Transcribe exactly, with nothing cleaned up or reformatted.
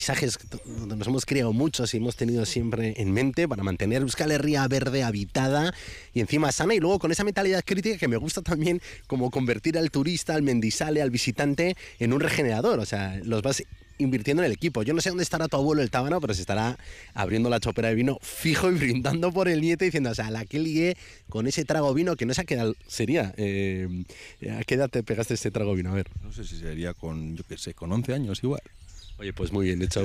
paisajes donde nos hemos criado muchos y hemos tenido siempre en mente para mantener Euskal Herria verde, habitada y encima sana, y luego con esa mentalidad crítica que me gusta también, como convertir al turista, al mendizale, al visitante en un regenerador. O sea, los vas invirtiendo en el equipo. Yo no sé dónde estará tu abuelo el tábano, pero se estará abriendo la chopera de vino fijo y brindando por el nieto diciendo, o sea, la que lié con ese trago vino, que no sé a qué edad sería. Eh, ¿A qué edad te pegaste este trago vino? A ver. No sé si sería con, yo qué sé, con once años igual. Oye, pues muy bien hecho.